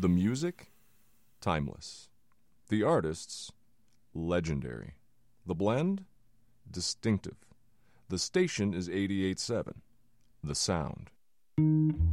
The music, timeless. The artists, legendary. The blend, distinctive. The station is 88.7. The sound.